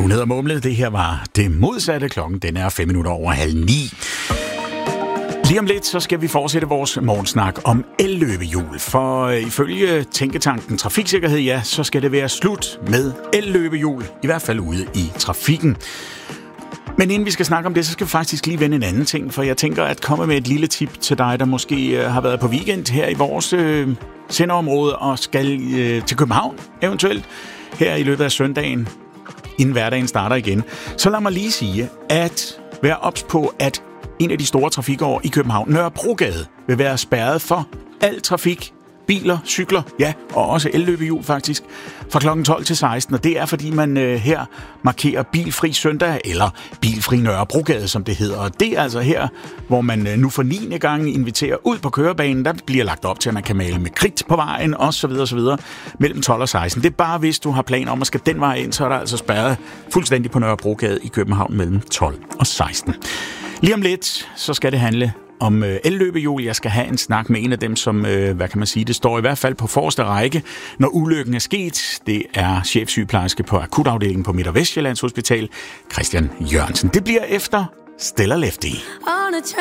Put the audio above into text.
Hun hedder Mumle. Det her var det modsatte. Klokken den er 8:05. Lige om lidt, så skal vi fortsætte vores morgensnak om elløbehjul. For ifølge Tænketanken Trafiksikkerhed, ja, så skal det være slut med elløbehjul. I hvert fald ude i trafikken. Men inden vi skal snakke om det, så skal vi faktisk lige vende en anden ting. For jeg tænker at komme med et lille tip til dig, der måske har været på weekend her i vores sendeområde og skal til København eventuelt her i løbet af søndagen, inden hverdagen starter igen. Så lad mig lige sige, at være ops på, at en af de store trafikårer i København, Nørrebrogade, vil være spærret for al trafik, biler, cykler, ja, og også elløbehjul faktisk, fra kl. 12 til 16. Og det er, fordi man her markerer bilfri søndag, eller bilfri Nørrebrogade, som det hedder. Og det er altså her, hvor man nu for 9. gang inviterer ud på kørebanen. Der bliver lagt op til, at man kan male med kridt på vejen, osv. mellem 12 og 16. Det er bare, hvis du har planer om at skal den vej ind, så er der altså spærret fuldstændig på Nørrebrogade i København mellem 12 og 16. Lige om lidt, så skal det handle om elløbehjul. Jeg skal have en snak med en af dem, som, hvad kan man sige, det står i hvert fald på forreste række, når ulykken er sket. Det er chefsygeplejerske på akutafdelingen på Midt- og Vestjyllands Hospital, Christian Jørgensen. Det bliver efter Stella Lefty.